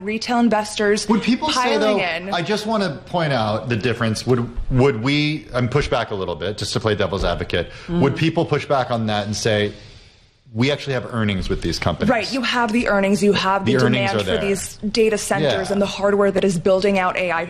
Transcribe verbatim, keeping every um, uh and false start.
retail investors would people say though, in. I just want to point out the difference. Would would we, and push back a little bit, just to play devil's advocate, mm-hmm. would people push back on that and say, we actually have earnings with these companies? Right, you have the earnings, you have the, the demand for these data centers yeah. and the hardware that is building out A I